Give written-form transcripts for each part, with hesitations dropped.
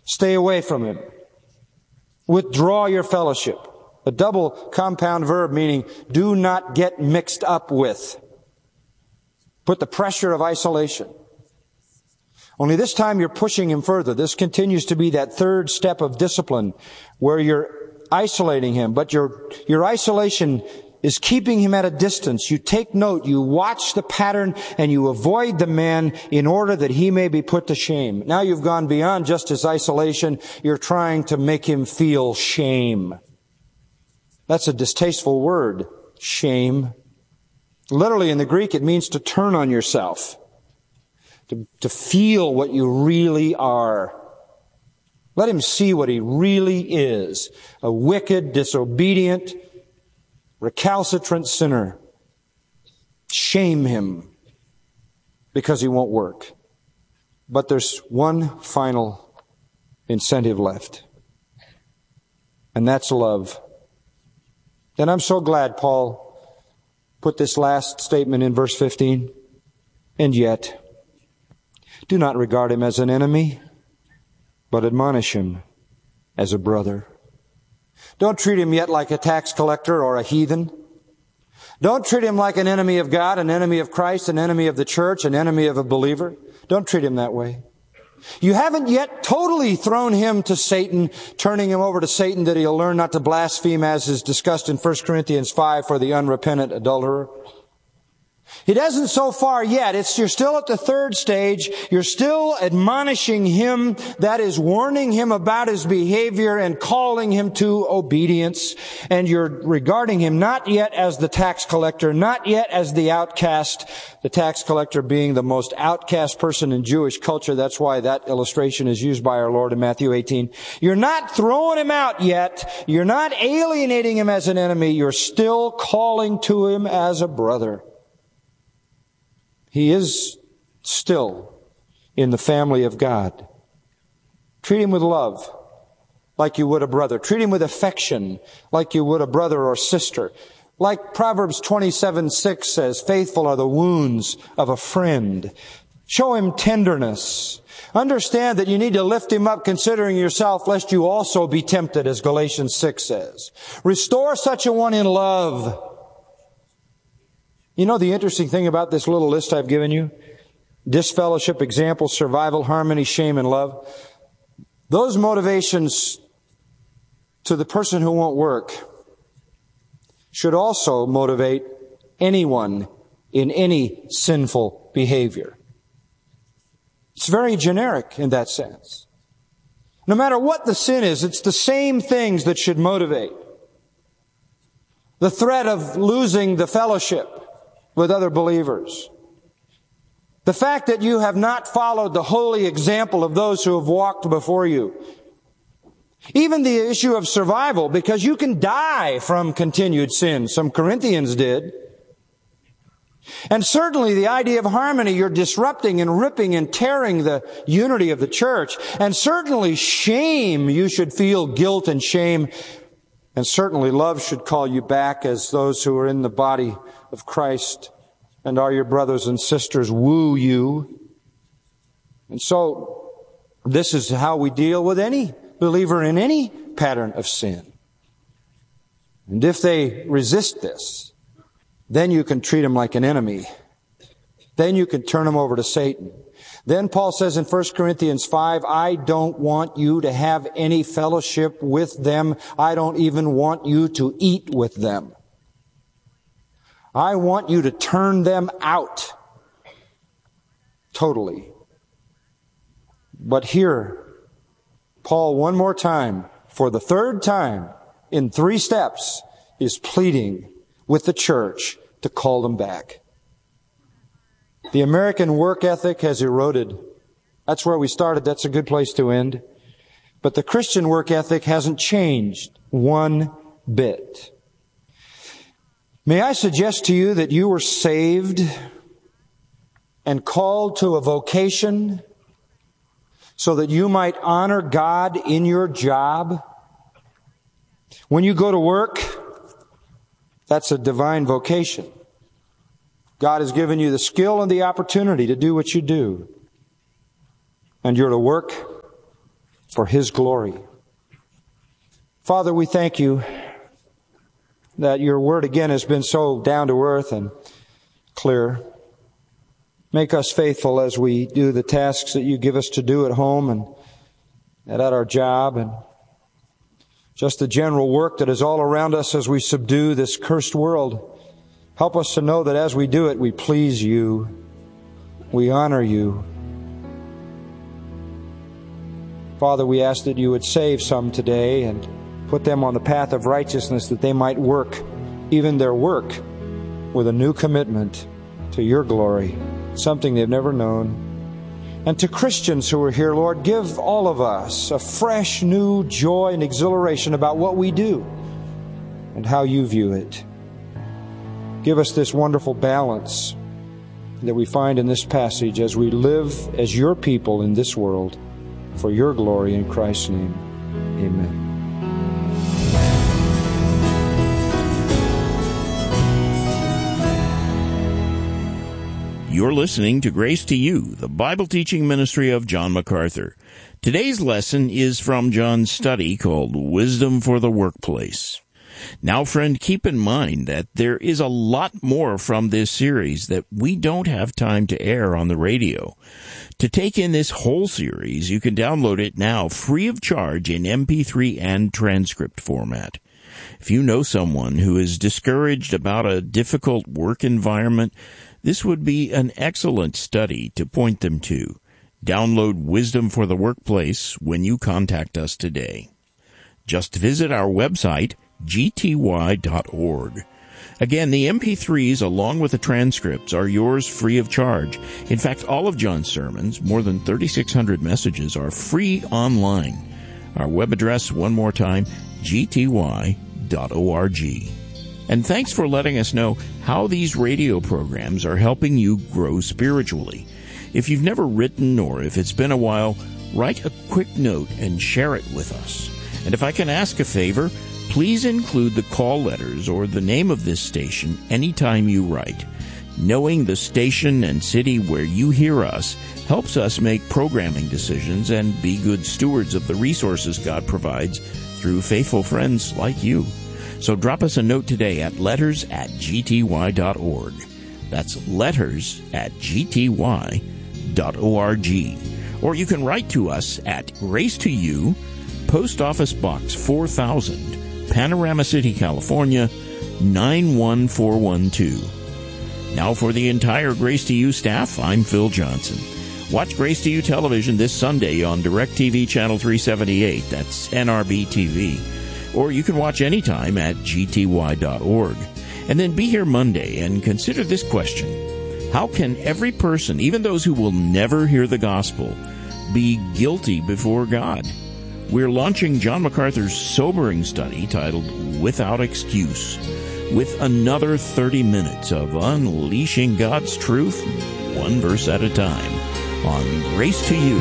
Stay away from him. Withdraw your fellowship. A double compound verb meaning do not get mixed up with. Put the pressure of isolation. Only this time you're pushing him further. This continues to be that third step of discipline where you're isolating him, but your isolation is keeping him at a distance. You take note, you watch the pattern, and you avoid the man in order that he may be put to shame. Now you've gone beyond just his isolation. You're trying to make him feel shame. That's a distasteful word, shame. Literally in the Greek, it means to turn on yourself, to feel what you really are. Let him see what he really is, a wicked, disobedient, recalcitrant sinner. Shame him because he won't work. But there's one final incentive left, and that's love. And I'm so glad Paul put this last statement in verse 15. And yet, do not regard him as an enemy, but admonish him as a brother. Don't treat him yet like a tax collector or a heathen. Don't treat him like an enemy of God, an enemy of Christ, an enemy of the church, an enemy of a believer. Don't treat him that way. You haven't yet totally thrown him to Satan, turning him over to Satan that he'll learn not to blaspheme, as is discussed in 1 Corinthians 5 for the unrepentant adulterer. It hasn't so far yet. You're still at the third stage. You're still admonishing him, that is, warning him about his behavior and calling him to obedience. And you're regarding him not yet as the tax collector, not yet as the outcast, the tax collector being the most outcast person in Jewish culture. That's why that illustration is used by our Lord in Matthew 18. You're not throwing him out yet. You're not alienating him as an enemy. You're still calling to him as a brother. He is still in the family of God. Treat him with love, like you would a brother. Treat him with affection, like you would a brother or sister. Like Proverbs 27:6 says, faithful are the wounds of a friend. Show him tenderness. Understand that you need to lift him up, considering yourself, lest you also be tempted, as Galatians 6 says. Restore such a one in love. You know the interesting thing about this little list I've given you? Disfellowship, example, survival, harmony, shame, and love. Those motivations to the person who won't work should also motivate anyone in any sinful behavior. It's very generic in that sense. No matter what the sin is, it's the same things that should motivate. The threat of losing the fellowship with other believers. The fact that you have not followed the holy example of those who have walked before you. Even the issue of survival, because you can die from continued sin. Some Corinthians did. And certainly the idea of harmony, you're disrupting and ripping and tearing the unity of the church. And certainly shame, you should feel guilt and shame. And certainly love should call you back as those who are in the body of Christ and are your brothers and sisters woo you. And so this is how we deal with any believer in any pattern of sin. And if they resist this, then you can treat them like an enemy. Then you can turn them over to Satan. Then Paul says in 1 Corinthians 5, I don't want you to have any fellowship with them. I don't even want you to eat with them. I want you to turn them out totally. But here, Paul, one more time, for the third time in 3 steps, is pleading with the church to call them back. The American work ethic has eroded. That's where we started. That's a good place to end. But the Christian work ethic hasn't changed one bit. May I suggest to you that you were saved and called to a vocation so that you might honor God in your job? When you go to work, that's a divine vocation. God has given you the skill and the opportunity to do what you do. And you're to work for His glory. Father, we thank You that Your Word again has been so down to earth and clear. Make us faithful as we do the tasks that You give us to do at home and at our job, and just the general work that is all around us as we subdue this cursed world. Help us to know that as we do it, we please You, we honor You. Father, we ask that You would save some today and put them on the path of righteousness, that they might work, even their work, with a new commitment to Your glory, something they've never known. And to Christians who are here, Lord, give all of us a fresh, new joy and exhilaration about what we do and how You view it. Give us this wonderful balance that we find in this passage as we live as Your people in this world for Your glory, in Christ's name. Amen. You're listening to Grace to You, the Bible teaching ministry of John MacArthur. Today's lesson is from John's study called Wisdom for the Workplace. Now, friend, keep in mind that there is a lot more from this series that we don't have time to air on the radio. To take in this whole series, you can download it now free of charge in MP3 and transcript format. If you know someone who is discouraged about a difficult work environment, this would be an excellent study to point them to. Download Wisdom for the Workplace when you contact us today. Just visit our website, gty.org. Again, the MP3s along with the transcripts are yours free of charge. In fact, all of John's sermons, more than 3,600 messages, are free online. Our web address, one more time, gty.org. And thanks for letting us know how these radio programs are helping you grow spiritually. If you've never written or if it's been a while, write a quick note and share it with us. And if I can ask a favor, please include the call letters or the name of this station anytime you write. Knowing the station and city where you hear us helps us make programming decisions and be good stewards of the resources God provides through faithful friends like you. So drop us a note today at letters@gty.org. That's letters@gty.org. Or you can write to us at Grace to You, Post Office Box 4000, Panorama City, California, 91412. Now for the entire Grace to You staff, I'm Phil Johnson. Watch Grace to You television this Sunday on DirecTV Channel 378. That's NRB TV. Or you can watch anytime at gty.org. And then be here Monday and consider this question. How can every person, even those who will never hear the gospel, be guilty before God? We're launching John MacArthur's sobering study titled Without Excuse, with another 30 minutes of unleashing God's truth, one verse at a time, on Grace to You.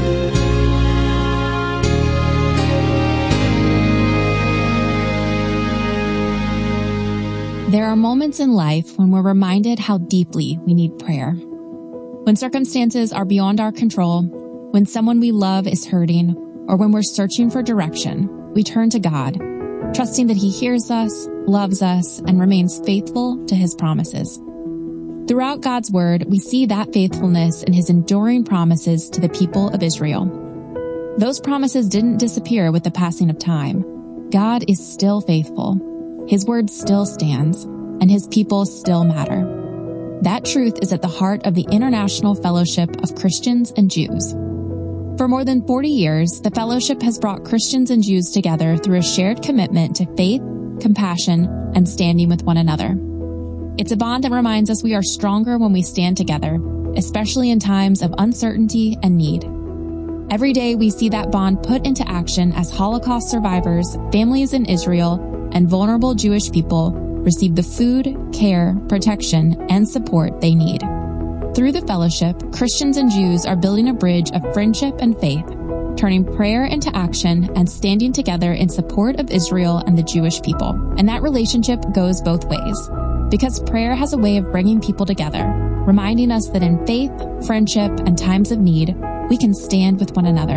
There are moments in life when we're reminded how deeply we need prayer. When circumstances are beyond our control, when someone we love is hurting, or when we're searching for direction, we turn to God, trusting that He hears us, loves us, and remains faithful to His promises. Throughout God's Word, we see that faithfulness in His enduring promises to the people of Israel. Those promises didn't disappear with the passing of time. God is still faithful. His word still stands, and His people still matter. That truth is at the heart of the International Fellowship of Christians and Jews. For more than 40 years, the fellowship has brought Christians and Jews together through a shared commitment to faith, compassion, and standing with one another. It's a bond that reminds us we are stronger when we stand together, especially in times of uncertainty and need. Every day we see that bond put into action as Holocaust survivors, families in Israel, and vulnerable Jewish people receive the food, care, protection, and support they need. Through the fellowship, Christians and Jews are building a bridge of friendship and faith, turning prayer into action and standing together in support of Israel and the Jewish people. And that relationship goes both ways, because prayer has a way of bringing people together, reminding us that in faith, friendship, and times of need, we can stand with one another.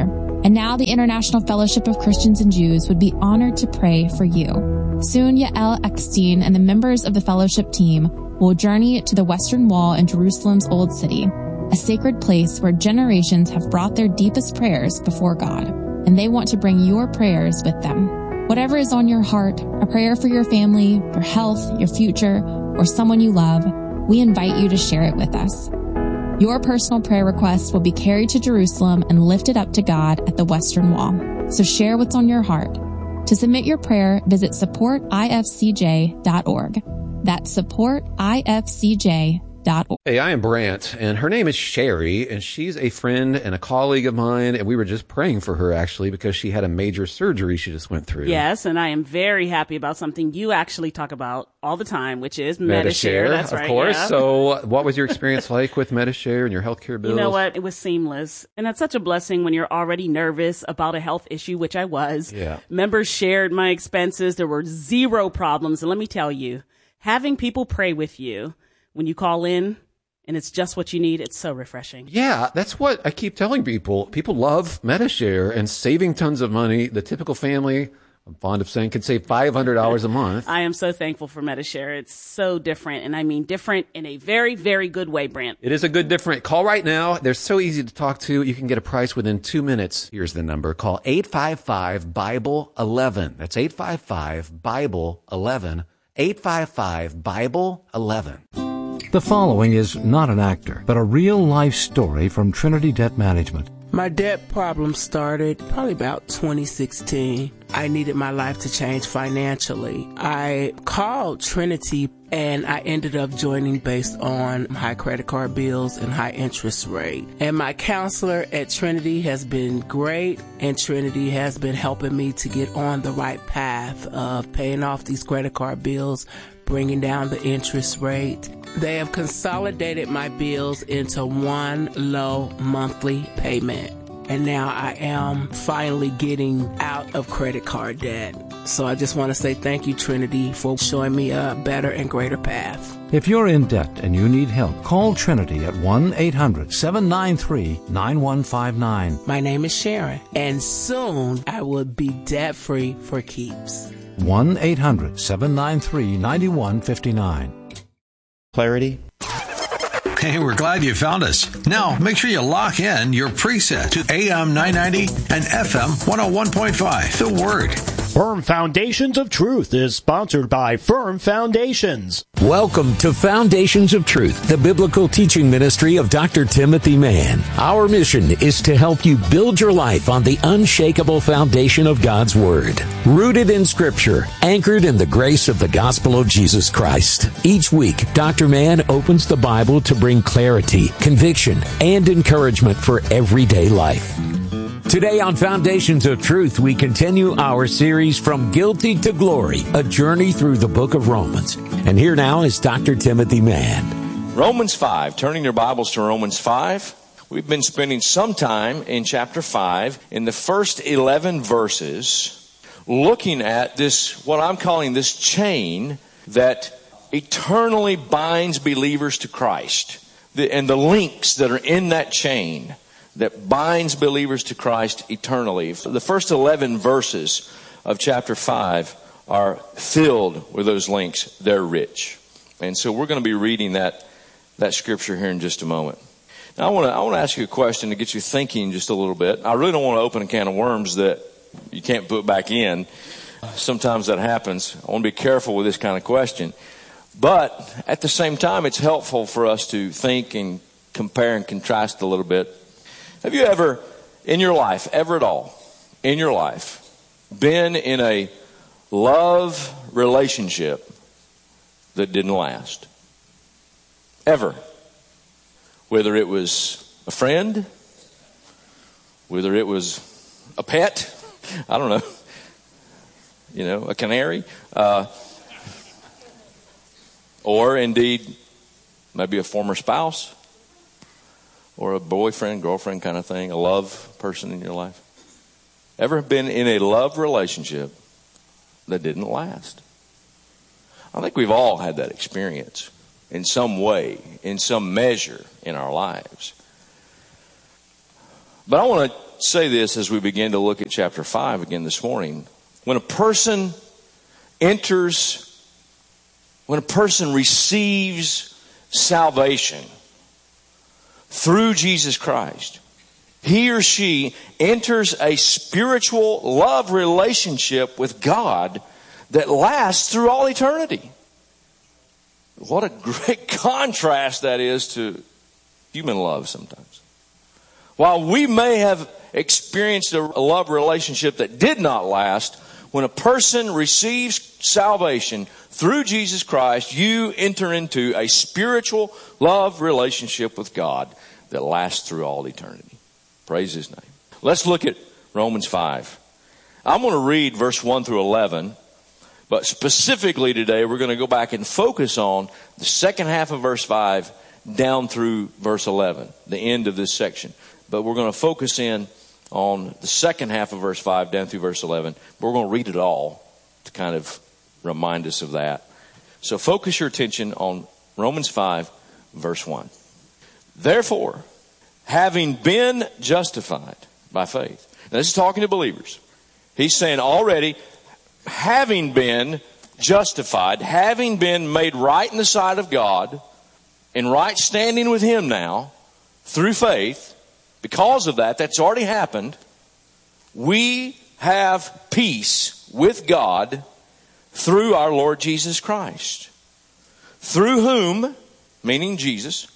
And now the International Fellowship of Christians and Jews would be honored to pray for you. Soon, Yael Eckstein and the members of the fellowship team will journey to the Western Wall in Jerusalem's Old City, a sacred place where generations have brought their deepest prayers before God, and they want to bring your prayers with them. Whatever is on your heart, a prayer for your family, your health, your future, or someone you love, we invite you to share it with us. Your personal prayer requests will be carried to Jerusalem and lifted up to God at the Western Wall. So share what's on your heart. To submit your prayer, visit supportifcj.org. That's supportifcj.org. Hey, I am Brant, and her name is Sherry, and she's a friend and a colleague of mine, and we were just praying for her, actually, because she had a major surgery she just went through. Yes, and I am very happy about something you actually talk about all the time, which is Medi-Share. That's right, of course. Yeah. So what was your experience like with Medi-Share and your healthcare bills? You know what? It was seamless. And that's such a blessing when you're already nervous about a health issue, which I was. Yeah. Members shared my expenses. There were zero problems. And let me tell you, having people pray with you when you call in, and it's just what you need, it's so refreshing. Yeah, that's what I keep telling people. People love Medi-Share and saving tons of money. The typical family, I'm fond of saying, can save $500 a month. I am so thankful for Medi-Share. It's so different, and I mean different in a very, very good way, Brant. It is a good different. Call right now. They're so easy to talk to. You can get a price within 2 minutes. Here's the number. Call 855-BIBLE-11. That's 855-BIBLE-11. 855-BIBLE-11. The following is not an actor, but a real-life story from Trinity Debt Management. My debt problem started probably about 2016. I needed my life to change financially. I called Trinity and I ended up joining based on high credit card bills and high interest rate. And my counselor at Trinity has been great, and Trinity has been helping me to get on the right path of paying off these credit card bills, bringing down the interest rate. They have consolidated my bills into one low monthly payment. And now I am finally getting out of credit card debt. So I just want to say thank you, Trinity, for showing me a better and greater path. If you're in debt and you need help, call Trinity at 1-800-793-9159. My name is Sharon, and soon I will be debt-free for keeps. 1-800-793-9159. Clarity. Hey, we're glad you found us. Now, make sure you lock in your preset to AM 990 and FM 101.5. The Word. Firm Foundations of Truth is sponsored by Firm Foundations. Welcome to Foundations of Truth, the biblical teaching ministry of Dr. Timothy Mann. Our mission is to help you build your life on the unshakable foundation of God's Word, rooted in Scripture, anchored in the grace of the gospel of Jesus Christ. Each week, Dr. Mann opens the Bible to bring clarity, conviction, and encouragement for everyday life. Today on Foundations of Truth, we continue our series From Guilty to Glory, a journey through the book of Romans. And here now is Dr. Timothy Mann. Romans 5. Turning your Bibles to Romans 5. We've been spending some time in chapter 5 in the first 11 verses looking at this, what I'm calling this chain that eternally binds believers to Christ. And the links that are in that chain that binds believers to Christ eternally. The first 11 verses of chapter 5 are filled with those links. They're rich. And so we're going to be reading that scripture here in just a moment. Now I want to ask you a question to get you thinking just a little bit. I really don't want to open a can of worms that you can't put back in. Sometimes that happens. I want to be careful with this kind of question. But at the same time, it's helpful for us to think and compare and contrast a little bit. Have you ever, in your life, ever at all, in your life, been in a love relationship that didn't last? Ever. Whether it was a friend, whether it was a pet, I don't know, a canary, or indeed maybe a former spouse, or a boyfriend, girlfriend kind of thing, a love person in your life. Ever been in a love relationship that didn't last? I think we've all had that experience in some way, in some measure in our lives. But I want to say this as we begin to look at chapter 5 again this morning. When a person receives salvation through Jesus Christ, he or she enters a spiritual love relationship with God that lasts through all eternity. What a great contrast that is to human love sometimes. While we may have experienced a love relationship that did not last, when a person receives salvation through Jesus Christ, you enter into a spiritual love relationship with God that lasts through all eternity. Praise His name. Let's look at Romans 5. I'm going to read verse 1 through 11, but specifically today we're going to go back and focus on the second half of verse 5 down through verse 11, the end of this section. But we're going to focus in on the second half of verse 5 down through verse 11. We're going to read it all to kind of remind us of that. So focus your attention on Romans 5, verse 1. Therefore, having been justified by faith. Now this is talking to believers. He's saying already, having been justified, having been made right in the sight of God, in right standing with Him now, through faith, because of that, that's already happened, we have peace with God through our Lord Jesus Christ, through whom, meaning Jesus,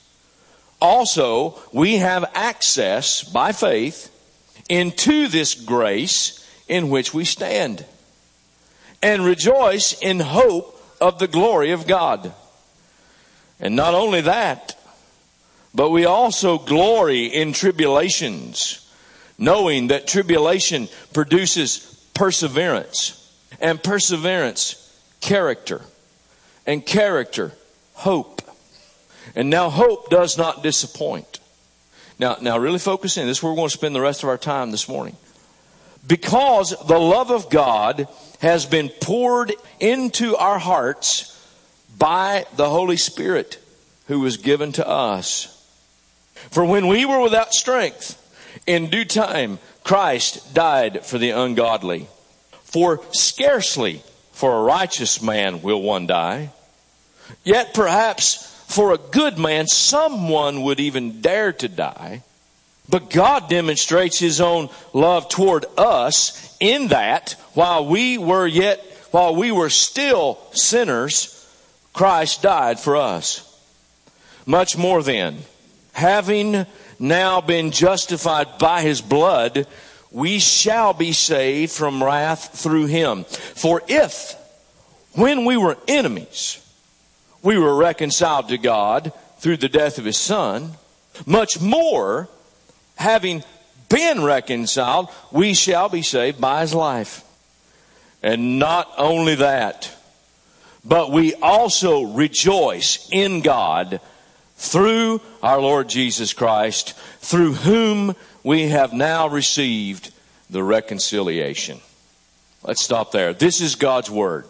also we have access by faith into this grace in which we stand, and rejoice in hope of the glory of God. And not only that, but we also glory in tribulations, knowing that tribulation produces perseverance, and perseverance, character, and character, hope. And now hope does not disappoint. Now really focus in. This is where we're going to spend the rest of our time this morning. Because the love of God has been poured into our hearts by the Holy Spirit who was given to us. For when we were without strength, in due time, Christ died for the ungodly. For scarcely for a righteous man will one die. Yet perhaps for a good man, someone would even dare to die. But God demonstrates His own love toward us in that while we were still sinners, Christ died for us. Much more then, having now been justified by His blood, we shall be saved from wrath through Him. For if, when we were enemies, we were reconciled to God through the death of His Son, much more, having been reconciled, we shall be saved by His life. And not only that, but we also rejoice in God through our Lord Jesus Christ, through whom we have now received the reconciliation. Let's stop there. This is God's Word.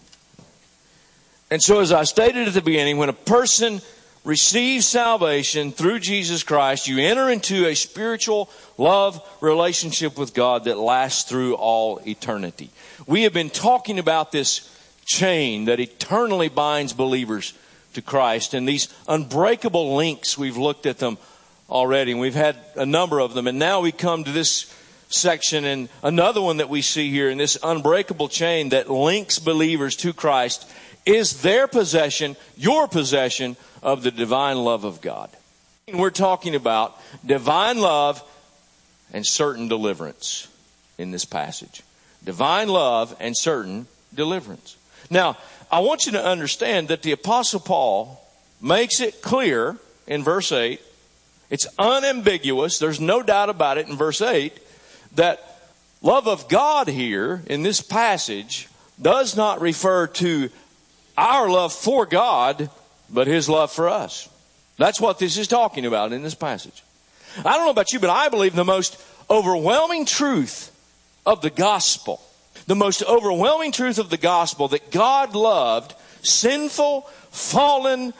And so as I stated at the beginning, when a person receives salvation through Jesus Christ, you enter into a spiritual love relationship with God that lasts through all eternity. We have been talking about this chain that eternally binds believers to Christ, and these unbreakable links. We've looked at them already, and we've had a number of them, and now we come to this section and another one that we see here in this unbreakable chain that links believers to Christ is their possession, your possession of the divine love of God. We're talking about divine love and certain deliverance in this passage. Divine love and certain deliverance. Now, I want you to understand that the Apostle Paul makes it clear in verse 8, it's unambiguous, there's no doubt about it in verse 8, that love of God here in this passage does not refer to our love for God, but His love for us. That's what this is talking about in this passage. I don't know about you, but I believe the most overwhelming truth of the gospel, the most overwhelming truth of the gospel, that God loved sinful, fallen,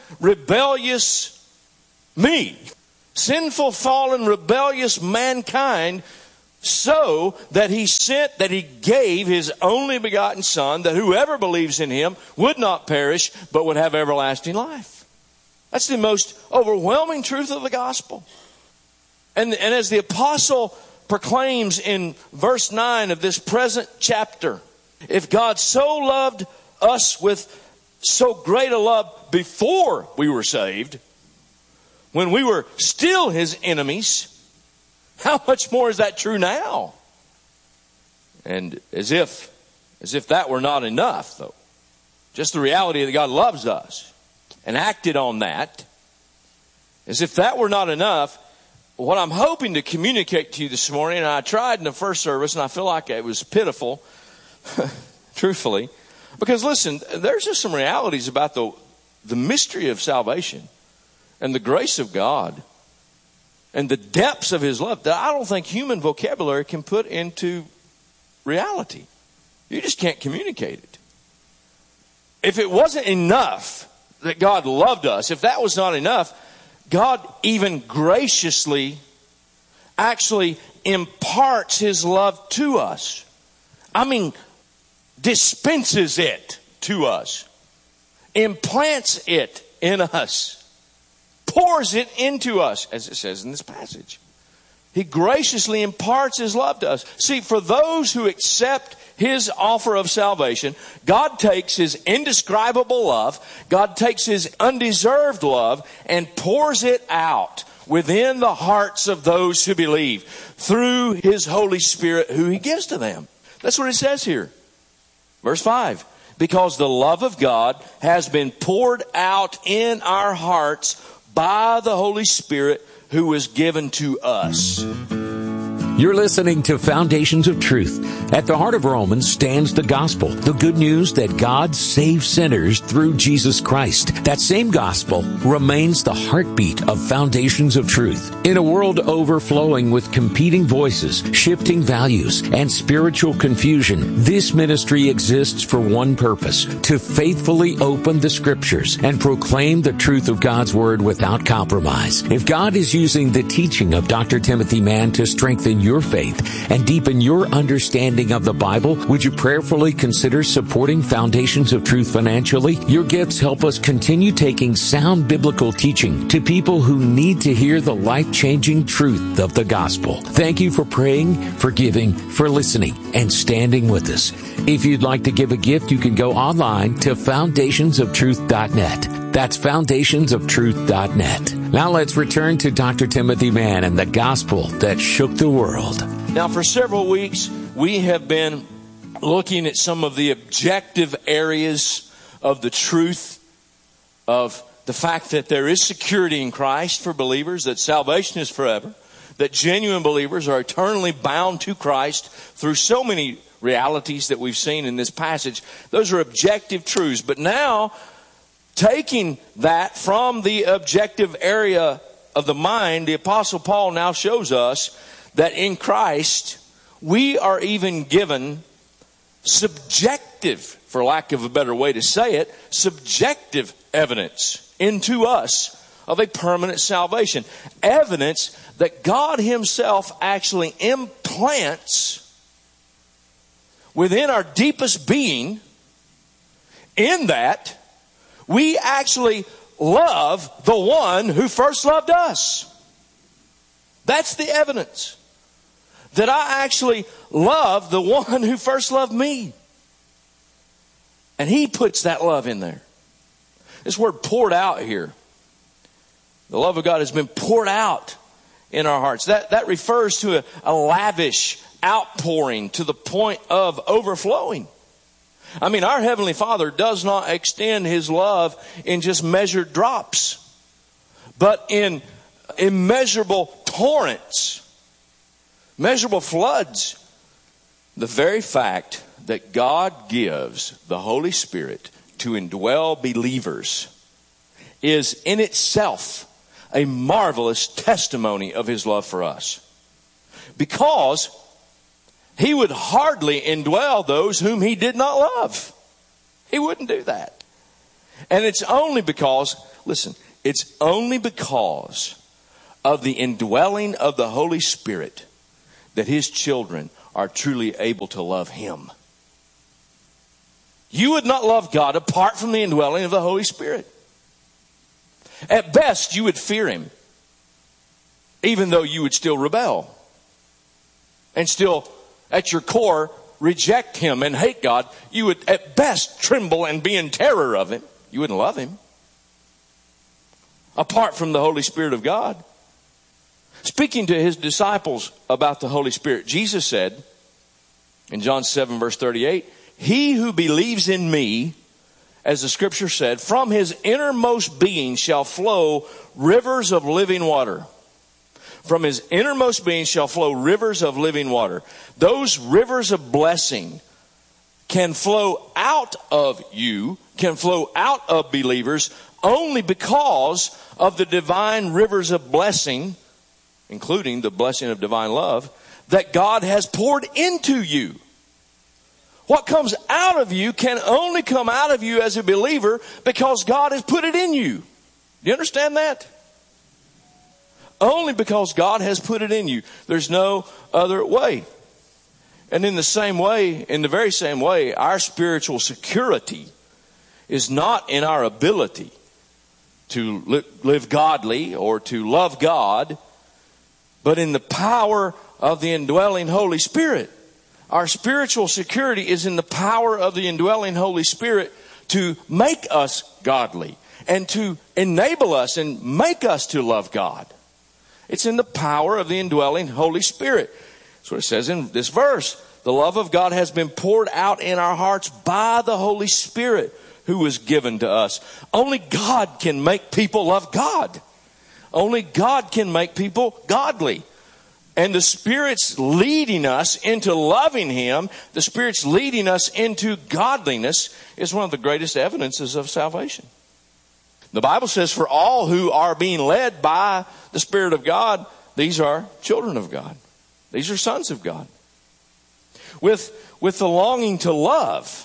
rebellious me, sinful, fallen, rebellious mankind so that he gave his only begotten Son, that whoever believes in him would not perish, but would have everlasting life. That's the most overwhelming truth of the gospel. And as the apostle proclaims in verse 9 of this present chapter, if God so loved us with so great a love before we were saved, when we were still his enemies, how much more is that true now? And as if that were not enough, though, just the reality that God loves us and acted on that, as if that were not enough, what I'm hoping to communicate to you this morning, and I tried in the first service, and I feel like it was pitiful, truthfully, because listen, there's just some realities about the mystery of salvation and the grace of God and the depths of his love that I don't think human vocabulary can put into reality. You just can't communicate it. If it wasn't enough that God loved us, if that was not enough, God even graciously actually imparts his love to us. I mean, dispenses it to us, implants it in us, pours it into us, as it says in this passage. He graciously imparts his love to us. See, for those who accept his offer of salvation, God takes his indescribable love, God takes his undeserved love, and pours it out within the hearts of those who believe through his Holy Spirit who he gives to them. That's what it says here. Verse 5. Because the love of God has been poured out in our hearts by the Holy Spirit who was given to us. You're listening to Foundations of Truth. At the heart of Romans stands the gospel, the good news that God saves sinners through Jesus Christ. That same gospel remains the heartbeat of Foundations of Truth. In a world overflowing with competing voices, shifting values, and spiritual confusion, this ministry exists for one purpose: to faithfully open the Scriptures and proclaim the truth of God's Word without compromise. If God is using the teaching of Dr. Timothy Mann to strengthen your faith and deepen your understanding of the Bible, would you prayerfully consider supporting Foundations of Truth financially? Your gifts help us continue taking sound biblical teaching to people who need to hear the life-changing truth of the gospel. Thank you for praying, for giving, for listening, and standing with us. If you'd like to give a gift, you can go online to foundationsoftruth.net. That's foundationsoftruth.net. Now let's return to Dr. Timothy Mann and the gospel that shook the world. Now, for several weeks, we have been looking at some of the objective areas of the truth of the fact that there is security in Christ for believers, that salvation is forever, that genuine believers are eternally bound to Christ through so many realities that we've seen in this passage. Those are objective truths. But now, taking that from the objective area of the mind, the Apostle Paul now shows us that in Christ, we are even given subjective, for lack of a better way to say it, subjective evidence into us of a permanent salvation. Evidence that God himself actually implants within our deepest being, in that we actually love the one who first loved us. That's the evidence. That I actually love the one who first loved me. And he puts that love in there. This word poured out here. The love of God has been poured out in our hearts. That refers to a lavish outpouring to the point of overflowing. I mean, our Heavenly Father does not extend his love in just measured drops, but in immeasurable torrents, measurable floods. The very fact that God gives the Holy Spirit to indwell believers is in itself a marvelous testimony of his love for us. Because he would hardly indwell those whom he did not love. He wouldn't do that. And it's only because, listen, it's only because of the indwelling of the Holy Spirit that his children are truly able to love him. You would not love God apart from the indwelling of the Holy Spirit. At best, you would fear him, even though you would still rebel and still, at your core, reject him and hate God. You would, at best, tremble and be in terror of him. You wouldn't love him apart from the Holy Spirit of God. Speaking to his disciples about the Holy Spirit, Jesus said in John 7 verse 38, he who believes in me, as the scripture said, from his innermost being shall flow rivers of living water. From his innermost being shall flow rivers of living water. Those rivers of blessing can flow out of you, can flow out of believers only because of the divine rivers of blessing, including the blessing of divine love, that God has poured into you. What comes out of you can only come out of you as a believer because God has put it in you. Do you understand that? Only because God has put it in you. There's no other way. And in the very same way, our spiritual security is not in our ability to live godly or to love God, but in the power of the indwelling Holy Spirit. Our spiritual security is in the power of the indwelling Holy Spirit to make us godly and to enable us and make us to love God. It's in the power of the indwelling Holy Spirit. That's what it says in this verse. The love of God has been poured out in our hearts by the Holy Spirit who was given to us. Only God can make people love God. Only God can make people godly. And the Spirit's leading us into loving him, the Spirit's leading us into godliness, is one of the greatest evidences of salvation. The Bible says for all who are being led by the Spirit of God, these are children of God. These are sons of God. With the longing to love,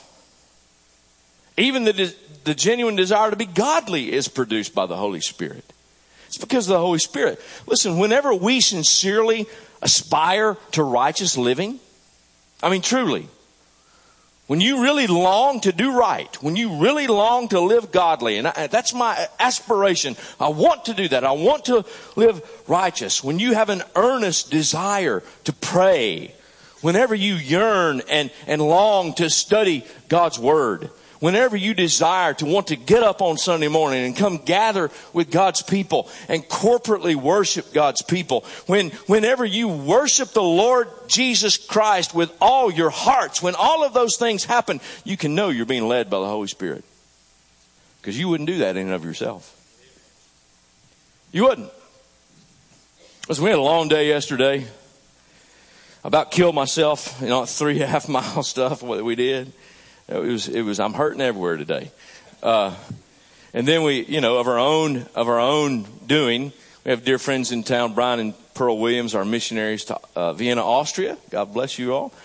even the genuine desire to be godly is produced by the Holy Spirit. It's because of the Holy Spirit. Listen, whenever we sincerely aspire to righteous living, I mean truly, when you really long to do right, when you really long to live godly, and that's my aspiration. I want to do that. I want to live righteous. When you have an earnest desire to pray, whenever you yearn and long to study God's Word, whenever you desire to want to get up on Sunday morning and come gather with God's people and corporately worship God's people, whenever you worship the Lord Jesus Christ with all your hearts, when all of those things happen, you can know you're being led by the Holy Spirit. Because you wouldn't do that in and of yourself. You wouldn't. Listen, we had a long day yesterday. I about killed myself, 3.5 mile stuff what we did. It was, I'm hurting everywhere today. And then we, of our own doing, we have dear friends in town, Brian and Pearl Williams, our missionaries to Vienna, Austria. God bless you all.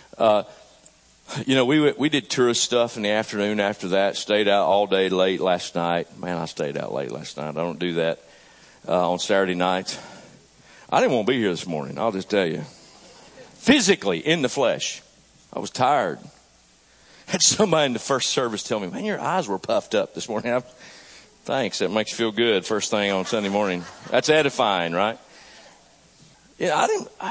We did tourist stuff in the afternoon after that, stayed out all day late last night. Man, I stayed out late last night. I don't do that on Saturday nights. I didn't want to be here this morning, I'll just tell you. Physically, in the flesh, I was tired. Had somebody in the first service tell me, man, your eyes were puffed up this morning. Thanks, that makes you feel good first thing on Sunday morning. That's edifying, right? Yeah,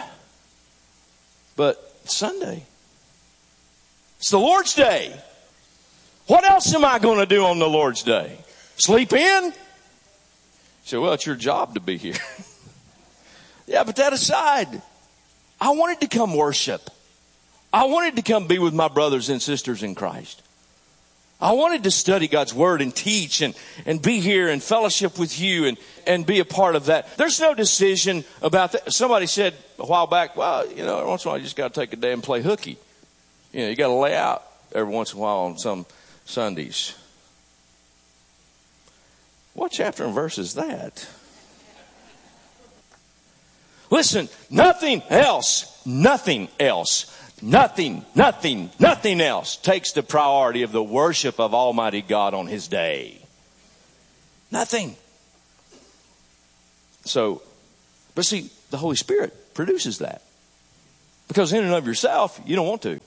but Sunday, it's the Lord's Day. What else am I going to do on the Lord's Day? Sleep in? You say, well, it's your job to be here. Yeah, but that aside, I wanted to come worship. I wanted to come be with my brothers and sisters in Christ. I wanted to study God's Word and teach and be here and fellowship with you and be a part of that. There's no decision about that. Somebody said a while back, well, every once in a while you just got to take a day and play hooky. You got to lay out every once in a while on some Sundays. What chapter and verse is that? Listen, nothing else takes the priority of the worship of Almighty God on His day. Nothing. So, but see, the Holy Spirit produces that. Because in and of yourself, you don't want to.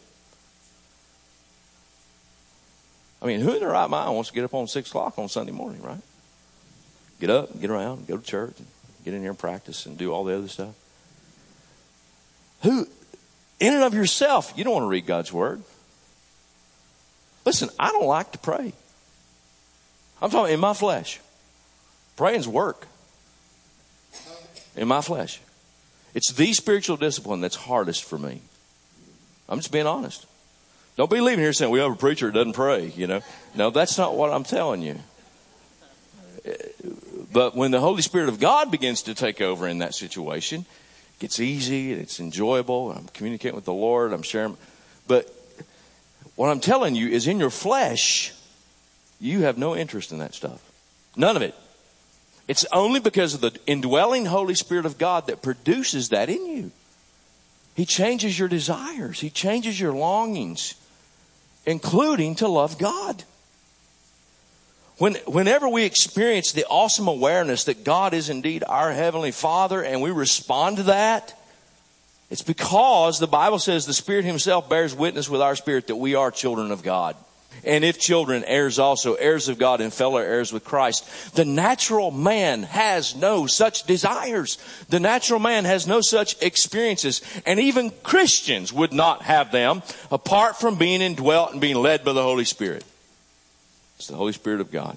I mean, who in their right mind wants to get up on 6 o'clock on Sunday morning, right? Get up, get around, go to church, and get in there and practice and do all the other stuff. Who, in and of yourself, you don't want to read God's Word. Listen, I don't like to pray. I'm talking in my flesh. Praying's work. In my flesh. It's the spiritual discipline that's hardest for me. I'm just being honest. Don't be leaving here saying, we have a preacher that doesn't pray, you know. No, that's not what I'm telling you. But when the Holy Spirit of God begins to take over in that situation, it gets easy, it's enjoyable. I'm communicating with the Lord, I'm sharing. But what I'm telling you is in your flesh, you have no interest in that stuff. None of it. It's only because of the indwelling Holy Spirit of God that produces that in you. He changes your desires. He changes your longings, including to love God. Whenever we experience the awesome awareness that God is indeed our Heavenly Father and we respond to that, it's because the Bible says the Spirit Himself bears witness with our spirit that we are children of God. And if children, heirs also, heirs of God and fellow heirs with Christ. The natural man has no such desires. The natural man has no such experiences. And even Christians would not have them apart from being indwelt and being led by the Holy Spirit. It's the Holy Spirit of God.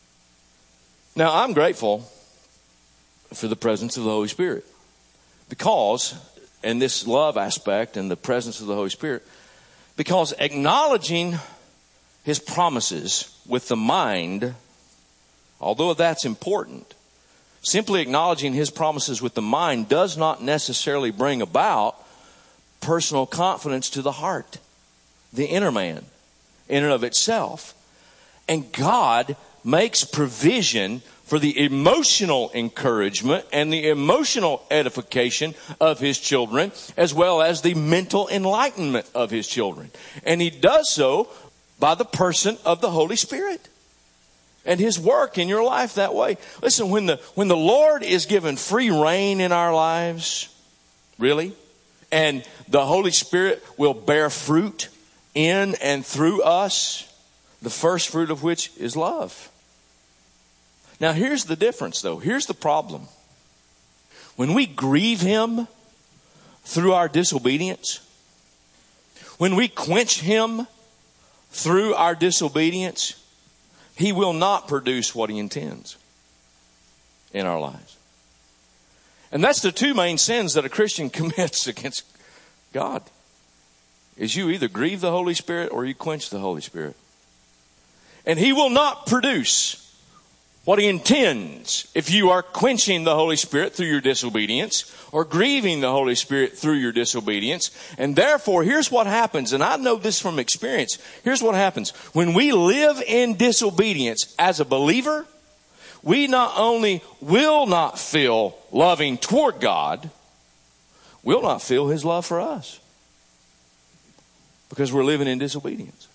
Now, I'm grateful for the presence of the Holy Spirit. Because, and this love aspect and the presence of the Holy Spirit, because acknowledging His promises with the mind, although that's important, simply acknowledging His promises with the mind does not necessarily bring about personal confidence to the heart, the inner man, in and of itself. And God makes provision for the emotional encouragement and the emotional edification of His children, as well as the mental enlightenment of His children. And He does so by the person of the Holy Spirit and His work in your life that way. Listen, when the Lord is given free reign in our lives, really, and the Holy Spirit will bear fruit in and through us, the first fruit of which is love. Now here's the difference though. Here's the problem. When we grieve Him through our disobedience, when we quench Him through our disobedience, He will not produce what He intends in our lives. And that's the two main sins that a Christian commits against God. Is you either grieve the Holy Spirit or you quench the Holy Spirit. And He will not produce what He intends if you are quenching the Holy Spirit through your disobedience or grieving the Holy Spirit through your disobedience. And therefore, here's what happens, and I know this from experience. Here's what happens. When we live in disobedience as a believer, we not only will not feel loving toward God, we'll not feel His love for us because we're living in disobedience.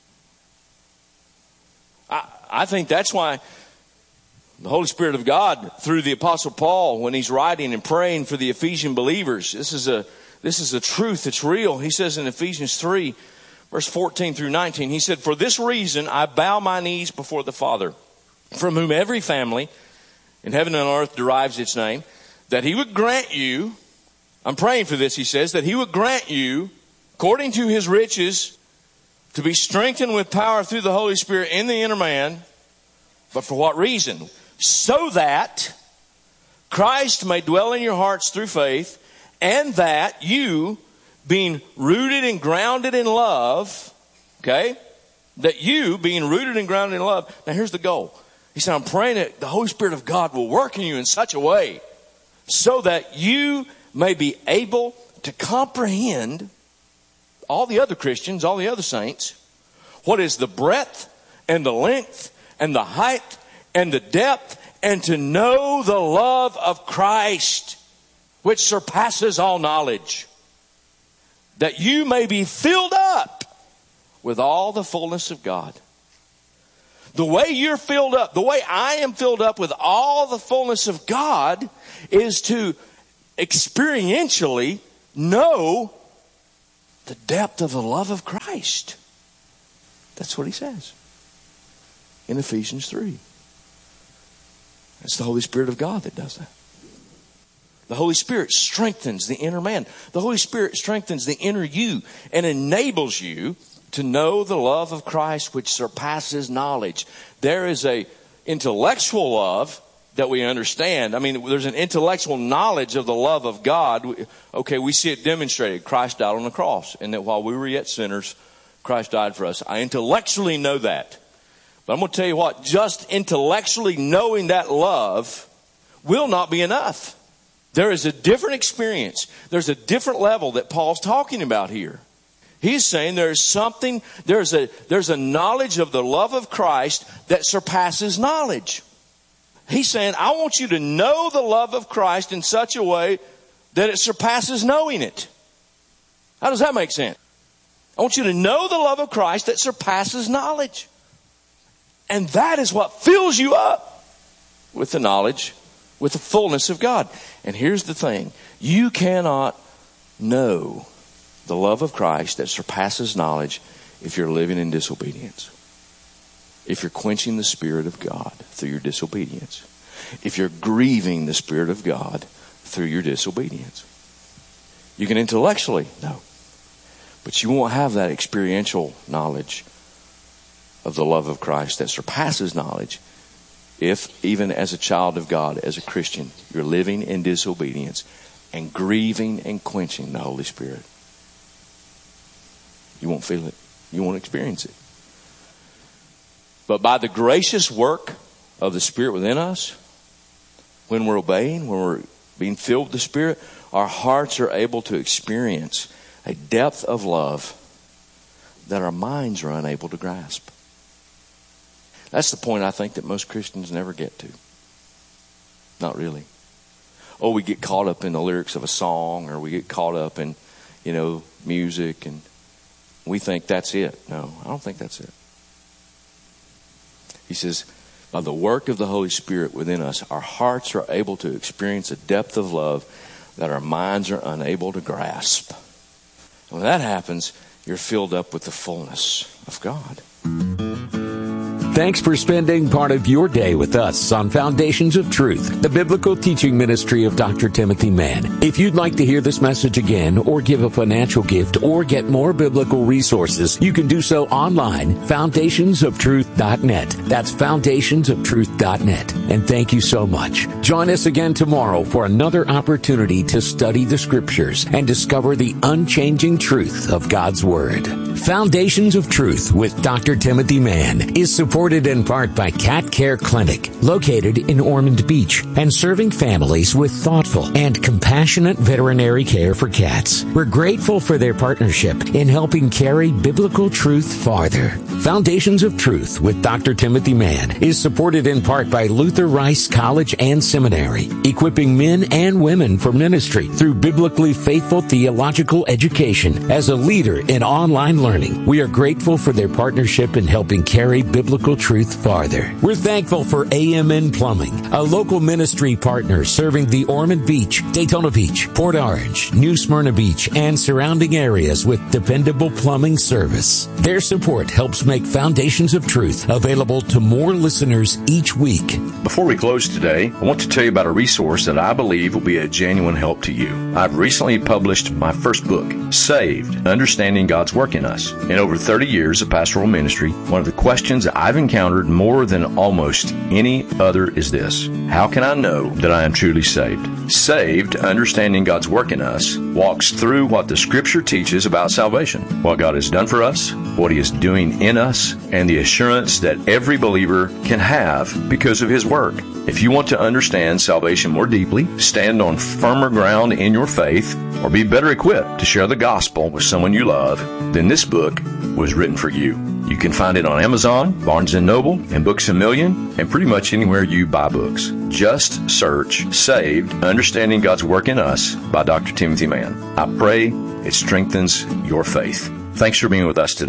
I think that's why the Holy Spirit of God, through the Apostle Paul, when he's writing and praying for the Ephesian believers, this is a truth that's real. He says in Ephesians 3, verse 14 through 19, he said, "For this reason I bow my knees before the Father, from whom every family in heaven and on earth derives its name, that He would grant you," I'm praying for this, he says, "that He would grant you, according to His riches, to be strengthened with power through the Holy Spirit in the inner man." But for what reason? "So that Christ may dwell in your hearts through faith, and that you, being rooted and grounded in love," okay? That you, being rooted and grounded in love. Now here's the goal. He said, I'm praying that the Holy Spirit of God will work in you in such a way so that you may be able to comprehend, all the other Christians, all the other saints, what is the breadth and the length and the height and the depth, and to know the love of Christ, which surpasses all knowledge, that you may be filled up with all the fullness of God. The way you're filled up, the way I am filled up with all the fullness of God, is to experientially know The depth of the love of Christ. That's what he says in Ephesians 3. It's the Holy Spirit of God that does that. The Holy Spirit strengthens the inner man. The Holy Spirit strengthens the inner you and enables you to know the love of Christ which surpasses knowledge. There is a intellectual love that we understand. I mean, there's an intellectual knowledge of the love of God. Okay, we see it demonstrated. Christ died on the cross, and that while we were yet sinners, Christ died for us. I intellectually know that. But I'm going to tell you what, just intellectually knowing that love will not be enough. There is a different experience. There's a different level that Paul's talking about here. He's saying there's a knowledge of the love of Christ that surpasses knowledge. He's saying, I want you to know the love of Christ in such a way that it surpasses knowing it. How does that make sense? I want you to know the love of Christ that surpasses knowledge. And that is what fills you up with the knowledge, with the fullness of God. And here's the thing. You cannot know the love of Christ that surpasses knowledge if you're living in disobedience. If you're quenching the Spirit of God through your disobedience. If you're grieving the Spirit of God through your disobedience. You can intellectually know. But you won't have that experiential knowledge of the love of Christ that surpasses knowledge if, even as a child of God, as a Christian, you're living in disobedience and grieving and quenching the Holy Spirit. You won't feel it. You won't experience it. But by the gracious work of the Spirit within us, when we're obeying, when we're being filled with the Spirit, our hearts are able to experience a depth of love that our minds are unable to grasp. That's the point I think that most Christians never get to. Not really. Oh, we get caught up in the lyrics of a song, or we get caught up in, music, and we think that's it. No, I don't think that's it. He says, by the work of the Holy Spirit within us, our hearts are able to experience a depth of love that our minds are unable to grasp. And when that happens, you're filled up with the fullness of God. Thanks for spending part of your day with us on Foundations of Truth, the biblical teaching ministry of Dr. Timothy Mann. If you'd like to hear this message again, or give a financial gift, or get more biblical resources, you can do so online, foundationsoftruth.net. That's foundationsoftruth.net. And thank you so much. Join us again tomorrow for another opportunity to study the Scriptures and discover the unchanging truth of God's Word. Foundations of Truth with Dr. Timothy Mann is supported in part by Cat Care Clinic, located in Ormond Beach, and serving families with thoughtful and compassionate veterinary care for cats. We're grateful for their partnership in helping carry biblical truth farther. Foundations of Truth with Dr. Timothy Mann is supported in part by Luther Rice College and Seminary, equipping men and women for ministry through biblically faithful theological education. As a leader in online learning, we are grateful for their partnership in helping carry biblical truth farther. We're thankful for AMN Plumbing, a local ministry partner serving the Ormond Beach, Daytona Beach, Port Orange, New Smyrna Beach, and surrounding areas with dependable plumbing service. Their support helps make Foundations of Truth available to more listeners each week. Before we close today, I want to tell you about a resource that I believe will be a genuine help to you. I've recently published my first book, Saved, Understanding God's Work in Us. In over 30 years of pastoral ministry, one of the questions I've encountered more than almost any other is this: how can I know that I am truly saved? Saved, Understanding God's Work in Us walks through what the Scripture teaches about salvation, what God has done for us, what He is doing in us, and the assurance that every believer can have because of His work. If you want to understand salvation more deeply, stand on firmer ground in your faith, or be better equipped to share the gospel with someone you love, then this book was written for you. You can find it on Amazon, Barnes & Noble, and Books A Million, and pretty much anywhere you buy books. Just search Saved, Understanding God's Work in Us by Dr. Timothy Mann. I pray it strengthens your faith. Thanks for being with us today.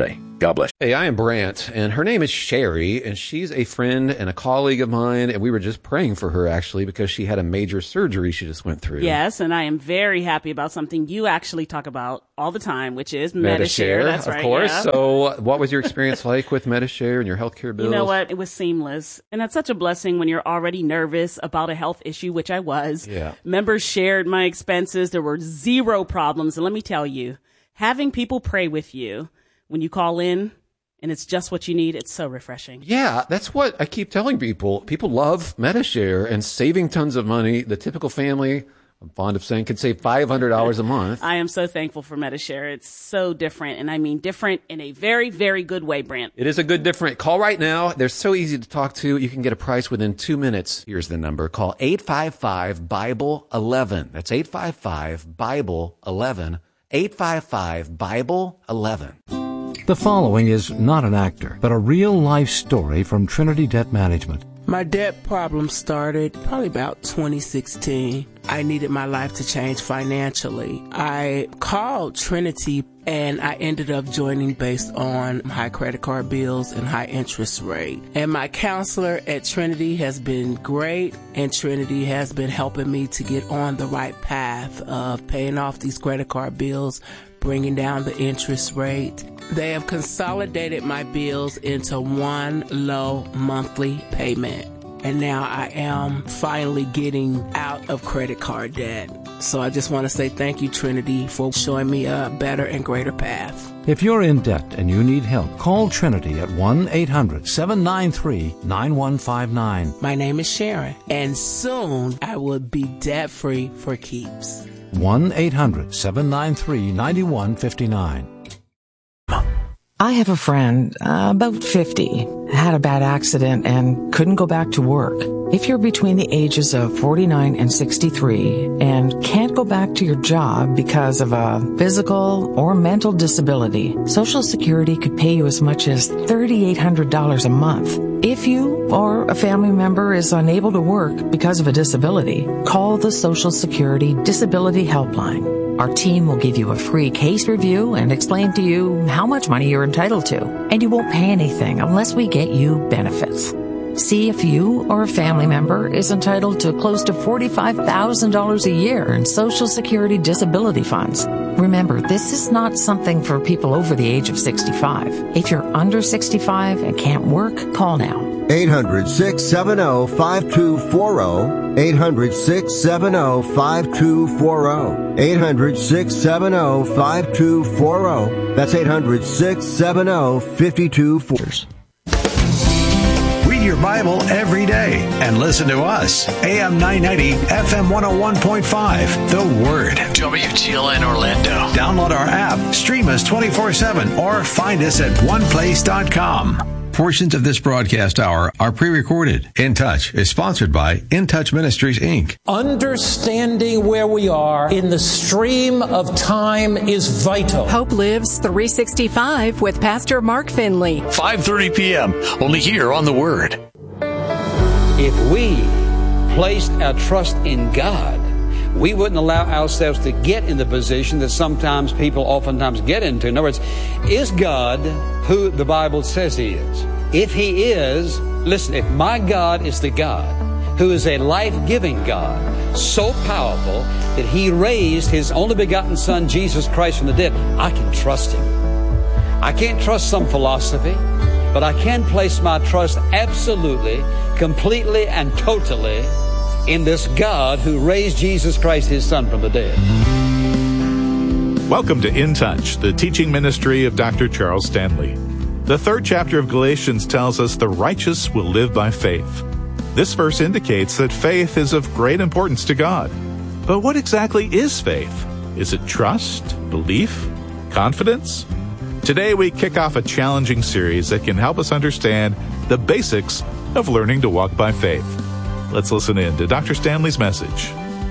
God bless. Hey, I am Brant, and her name is Sherry, and she's a friend and a colleague of mine, and we were just praying for her, actually, because she had a major surgery she just went through. Yes, and I am very happy about something you actually talk about all the time, which is Medi-Share. That's right, of course. Yeah. So what was your experience like with Medi-Share and your healthcare bills? You know what? It was seamless. And that's such a blessing when you're already nervous about a health issue, which I was. Yeah. Members shared my expenses. There were zero problems. And let me tell you, having people pray with you when you call in, and it's just what you need, it's so refreshing. Yeah, that's what I keep telling people. People love Medi-Share and saving tons of money. The typical family, I'm fond of saying, could save $500 a month. I am so thankful for Medi-Share. It's so different, and I mean different in a very, very good way, Brant. It is a good different. Call right now. They're so easy to talk to. You can get a price within 2 minutes. Here's the number. Call 855-BIBLE-11. That's 855-BIBLE-11. 855-BIBLE-11. The following is not an actor, but a real-life story from Trinity Debt Management. My debt problem started probably about 2016. I needed my life to change financially. I called Trinity and I ended up joining based on high credit card bills and high interest rate. And my counselor at Trinity has been great, and Trinity has been helping me to get on the right path of paying off these credit card bills, bringing down the interest rate. They have consolidated my bills into one low monthly payment. And now I am finally getting out of credit card debt. So I just want to say thank you, Trinity, for showing me a better and greater path. If you're in debt and you need help, call Trinity at 1-800-793-9159. My name is Sharon, and soon I will be debt-free for keeps. 1-800-793-9159. I have a friend, about 50, had a bad accident and couldn't go back to work. If you're between the ages of 49 and 63 and can't go back to your job because of a physical or mental disability, Social Security could pay you as much as $3,800 a month. If you or a family member is unable to work because of a disability, call the Social Security Disability Helpline. Our team will give you a free case review and explain to you how much money you're entitled to. And you won't pay anything unless we get you benefits. See if you or a family member is entitled to close to $45,000 a year in Social Security disability funds. Remember, this is not something for people over the age of 65. If you're under 65 and can't work, call now. 800-670-5240. 800-670-5240. 800-670-5240. That's 800-670-5240. Read your Bible every day and listen to us. AM 990, FM 101.5. The Word. WGLN Orlando. Download our app, stream us 24/7, or find us at oneplace.com. Portions of this broadcast hour are pre-recorded. In Touch is sponsored by In Touch Ministries, Inc. Understanding where we are in the stream of time is vital. Hope Lives 365 with Pastor Mark Finley. 5:30 p.m. only here on The Word. If we placed our trust in God, we wouldn't allow ourselves to get in the position that sometimes people oftentimes get into. In other words, is God who the Bible says He is? If He is, listen, if my God is the God who is a life-giving God, so powerful that He raised His only begotten Son, Jesus Christ, from the dead, I can trust Him. I can't trust some philosophy, but I can place my trust absolutely, completely, and totally in this God who raised Jesus Christ, His Son, from the dead. Welcome to In Touch, the teaching ministry of Dr. Charles Stanley. The third chapter of Galatians tells us the righteous will live by faith. This verse indicates that faith is of great importance to God. But what exactly is faith? Is it trust, belief, confidence? Today we kick off a challenging series that can help us understand the basics of learning to walk by faith. Let's listen in to Dr. Stanley's message.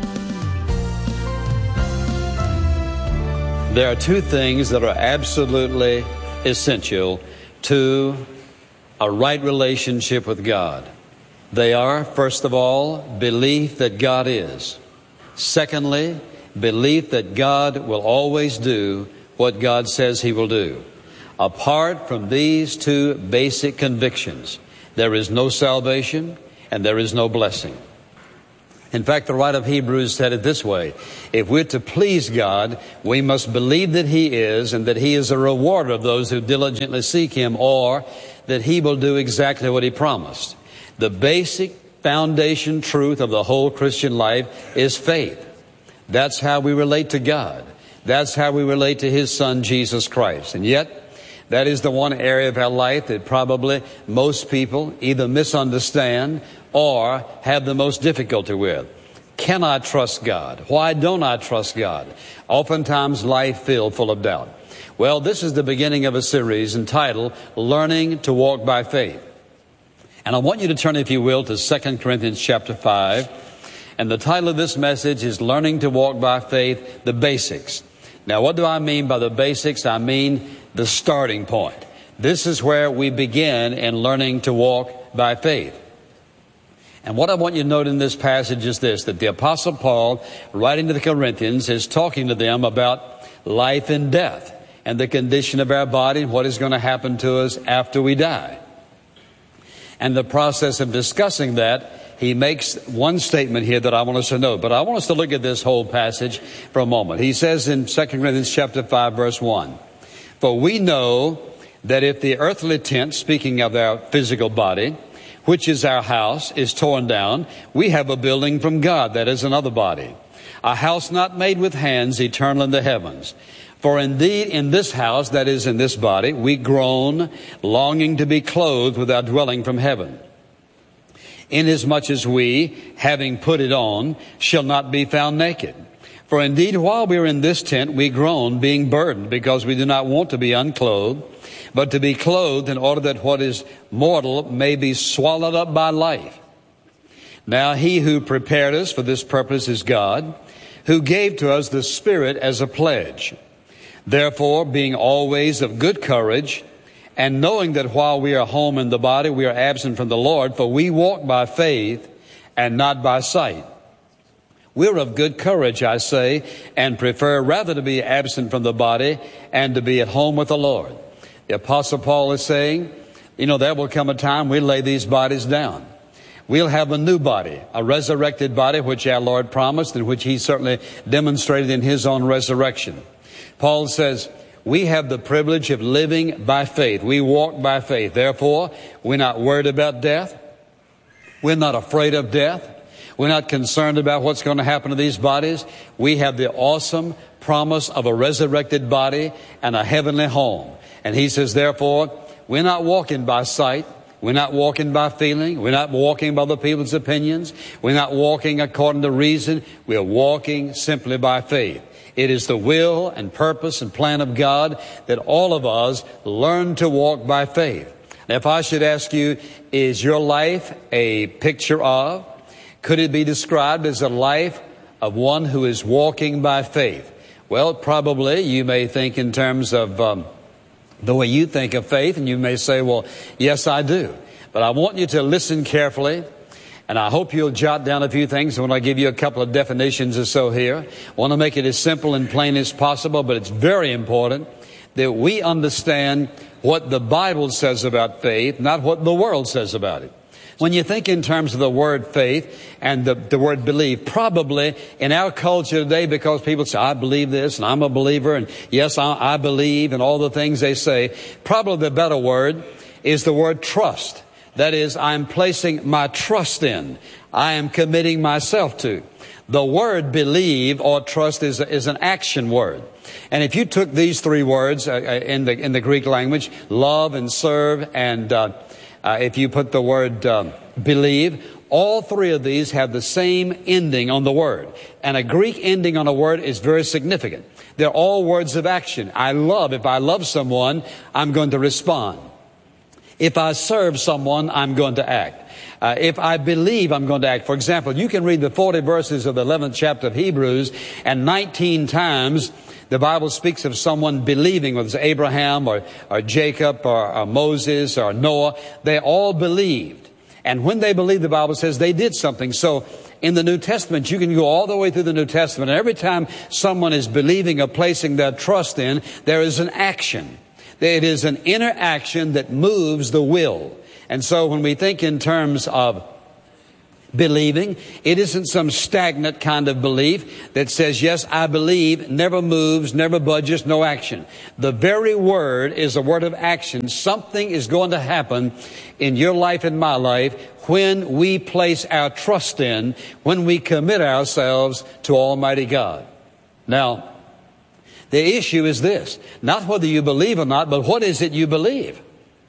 There are two things that are absolutely essential to a right relationship with God. They are, first of all, belief that God is. Secondly, belief that God will always do what God says He will do. Apart from these two basic convictions, there is no salvation and there is no blessing. In fact, the writer of Hebrews said it this way: if we're to please God, we must believe that He is, and that He is a rewarder of those who diligently seek Him, or that He will do exactly what He promised. The basic foundation truth of the whole Christian life is faith. That's how we relate to God. That's how we relate to His Son, Jesus Christ. And yet, that is the one area of our life that probably most people either misunderstand or have the most difficulty with. Can I trust God? Why don't I trust God? Oftentimes life filled full of doubt. Well, this is the beginning of a series entitled Learning to Walk by Faith. And I want you to turn, if you will, to 2 Corinthians chapter 5. And the title of this message is Learning to Walk by Faith, the Basics. Now, what do I mean by the basics? I mean the starting point. This is where we begin in learning to walk by faith. And what I want you to note in this passage is this, that the Apostle Paul, writing to the Corinthians, is talking to them about life and death and the condition of our body and what is going to happen to us after we die. And the process of discussing that, he makes one statement here that I want us to note. But I want us to look at this whole passage for a moment. He says in 2 Corinthians chapter 5, verse 1, for we know that if the earthly tent, speaking of our physical body, which is our house, is torn down, we have a building from God, that is another body, a house not made with hands, eternal in the heavens. For indeed in this house, that is in this body, we groan, longing to be clothed with our dwelling from heaven. Inasmuch as we, having put it on, shall not be found naked. For indeed, while we are in this tent, we groan, being burdened, because we do not want to be unclothed, but to be clothed, in order that what is mortal may be swallowed up by life. Now He who prepared us for this purpose is God, who gave to us the Spirit as a pledge. Therefore, being always of good courage, and knowing that while we are home in the body, we are absent from the Lord, for we walk by faith and not by sight. We're of good courage, I say, and prefer rather to be absent from the body and to be at home with the Lord. The Apostle Paul is saying, there will come a time we'll lay these bodies down. We'll have a new body, a resurrected body, which our Lord promised and which He certainly demonstrated in His own resurrection. Paul says, we have the privilege of living by faith. We walk by faith. Therefore, we're not worried about death. We're not afraid of death. We're not concerned about what's going to happen to these bodies. We have the awesome promise of a resurrected body and a heavenly home. And he says, therefore, we're not walking by sight. We're not walking by feeling. We're not walking by other people's opinions. We're not walking according to reason. We're walking simply by faith. It is the will and purpose and plan of God that all of us learn to walk by faith. Now, if I should ask you, is your life a picture of? Could it be described as a life of one who is walking by faith? Well, probably you may think in terms of the way you think of faith, and you may say, well, yes, I do. But I want you to listen carefully, and I hope you'll jot down a few things when I give you a couple of definitions or so here. I want to make it as simple and plain as possible, but it's very important that we understand what the Bible says about faith, not what the world says about it. When you think in terms of the word faith and the word believe, probably in our culture today, because people say, I believe this and I'm a believer and yes, I believe and all the things they say, probably the better word is the word trust. That is, I'm placing my trust in. I am committing myself to. The word believe or trust is an action word. And if you took these three words in the Greek language, love and serve, and if you put the word believe, all three of these have the same ending on the word. And a Greek ending on a word is very significant. They're all words of action. If I love someone, I'm going to respond. If I serve someone, I'm going to act. If I believe, I'm going to act. For example, you can read the 40 verses of the 11th chapter of Hebrews, and 19 times the Bible speaks of someone believing, whether it's Abraham or Jacob or Moses or Noah. They all believed. And when they believed, the Bible says they did something. So in the New Testament, you can go all the way through the New Testament. And every time someone is believing or placing their trust in, there is an action. It is an inner action that moves the will. And so when we think in terms of believing, it isn't some stagnant kind of belief that says, yes, I believe, never moves, never budges, no action. The very word is a word of action. Something is going to happen in your life and my life when we place our trust in, when we commit ourselves to Almighty God. Now, the issue is this, not whether you believe or not, but what is it you believe?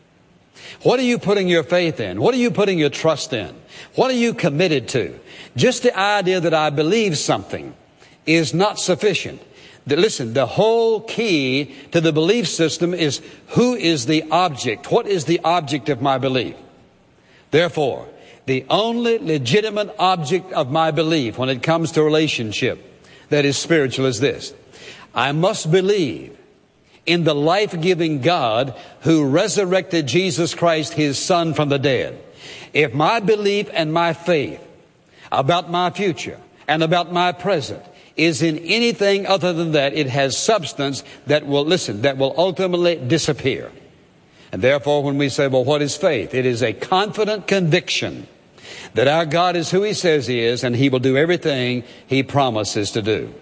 What are you putting your faith in? What are you putting your trust in? What are you committed to? Just the idea that I believe something is not sufficient. Listen, the whole key to the belief system is who is the object? What is the object of my belief? Therefore, the only legitimate object of my belief when it comes to relationship that is spiritual is this. I must believe in the life-giving God who resurrected Jesus Christ, His Son, from the dead. If my belief and my faith about my future and about my present is in anything other than that, it has substance that will, that will ultimately disappear. And therefore, when we say, well, what is faith? It is a confident conviction that our God is who He says He is, and He will do everything He promises to do.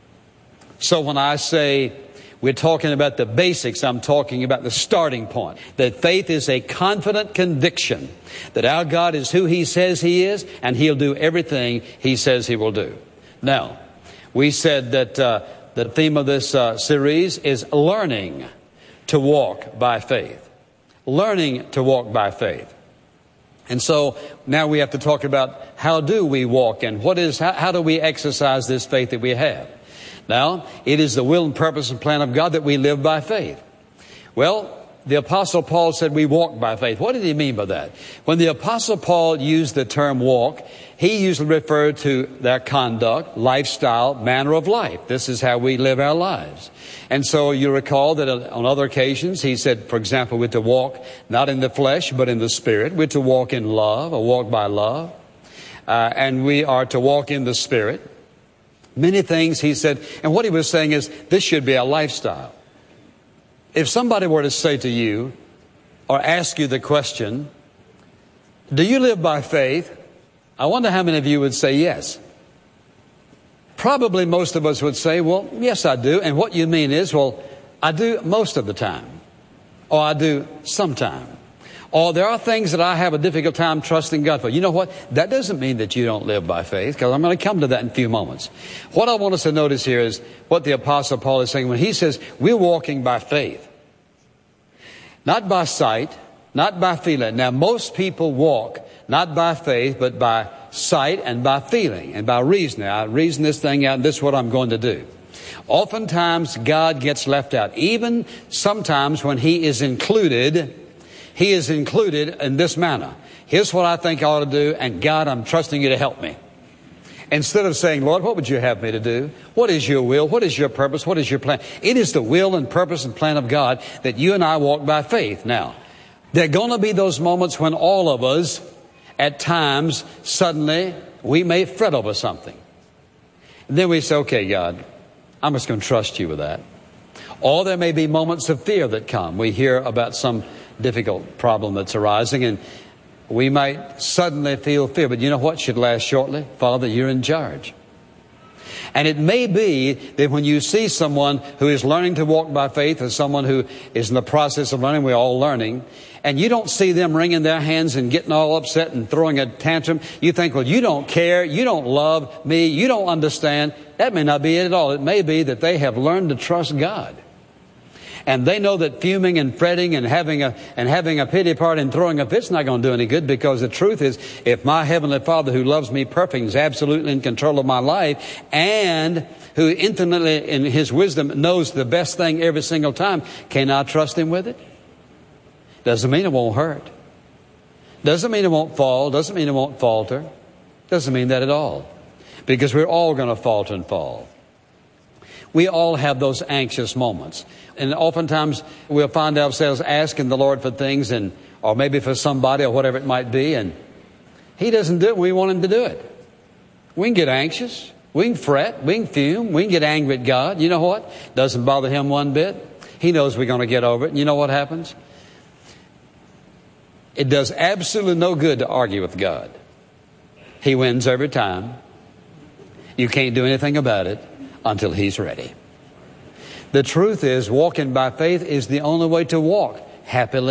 So when I say we're talking about the basics, I'm talking about the starting point. That faith is a confident conviction that our God is who He says He is, and He'll do everything He says He will do. Now, we said that the theme of this series is learning to walk by faith. Learning to walk by faith. And so now we have to talk about how do we walk and how do we exercise this faith that we have. Now, it is the will and purpose and plan of God that we live by faith. Well, the Apostle Paul said we walk by faith. What did he mean by that? When the Apostle Paul used the term walk, he usually referred to their conduct, lifestyle, manner of life. This is how we live our lives. And so you recall that on other occasions, he said, for example, we're to walk not in the flesh, but in the Spirit. We're to walk in love, or walk by love. And we are to walk in the Spirit. Many things he said, and what he was saying is, this should be our lifestyle. If somebody were to say to you, or ask you the question, do you live by faith? I wonder how many of you would say yes. Probably most of us would say, well, yes, I do. And what you mean is, well, I do most of the time. Or I do sometime. Or there are things that I have a difficult time trusting God for. You know what? That doesn't mean that you don't live by faith, because I'm going to come to that in a few moments. What I want us to notice here is what the Apostle Paul is saying when he says we're walking by faith. Not by sight, not by feeling. Now, most people walk not by faith, but by sight and by feeling and by reasoning. I reason this thing out, and this is what I'm going to do. Oftentimes, God gets left out. Even sometimes when He is included in this manner. Here's what I think I ought to do, and God, I'm trusting You to help me. Instead of saying, Lord, what would You have me to do? What is Your will? What is Your purpose? What is Your plan? It is the will and purpose and plan of God that you and I walk by faith. Now, there are going to be those moments when all of us, at times, suddenly, we may fret over something. And then we say, okay, God, I'm just going to trust You with that. Or there may be moments of fear that come. We hear about some difficult problem that's arising, and we might suddenly feel fear. But you know what should last shortly? Father, You're in charge. And it may be that when you see someone who is learning to walk by faith, or someone who is in the process of learning, we're all learning, and you don't see them wringing their hands and getting all upset and throwing a tantrum, you think, well, you don't care, you don't love me, you don't understand. That may not be it at all. It may be that they have learned to trust God. And they know that fuming and fretting and having a pity party and throwing a fit's not going to do any good, because the truth is, if my Heavenly Father who loves me perfect is absolutely in control of my life, and who intimately in His wisdom knows the best thing every single time, can I trust Him with it? Doesn't mean it won't hurt. Doesn't mean it won't fall. Doesn't mean it won't falter. Doesn't mean that at all. Because we're all going to falter and fall. We all have those anxious moments. And oftentimes we'll find ourselves asking the Lord for things, or maybe for somebody or whatever it might be, and He doesn't do it when we want Him to do it. We can get anxious. We can fret. We can fume. We can get angry at God. You know what? Doesn't bother Him one bit. He knows we're going to get over it. And you know what happens? It does absolutely no good to argue with God. He wins every time. You can't do anything about it until He's ready. The truth is, walking by faith is the only way to walk happily